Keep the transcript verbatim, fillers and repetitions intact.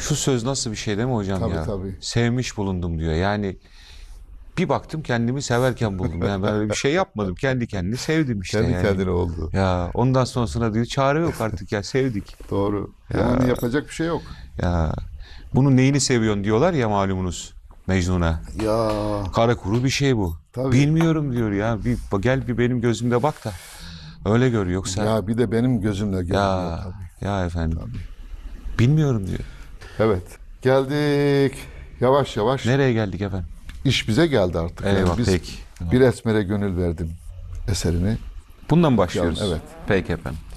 Şu söz nasıl bir şey değil mi hocam Tabii, ya? tabii. Sevmiş bulundum diyor. Yani bir baktım kendimi severken buldum. Yani ben öyle bir şey yapmadım. Kendi kendini sevdim işte Kendi yani. kendine oldu. Ya ondan sonrasına diyor çare yok artık ya sevdik. Doğru. Ya, Yani yapacak bir şey yok. ya bunun neyini seviyorsun diyorlar ya malumunuz Mecnun'a. Ya Kara kuru bir şey bu. tabii. Bilmiyorum diyor ya. Bir gel bir benim gözümde bak da öyle gör yoksa Ya bir de benim gözümle gör diyor ya tabii. ya efendim. Tabii. Bilmiyorum diyor. Evet. Geldik. Yavaş yavaş. Nereye geldik efendim? İş bize geldi artık. Yani Eyvah biz peki. Bir Esmer'e gönül verdim eserini. Bundan mı Yani başlıyoruz? evet. Peki efendim.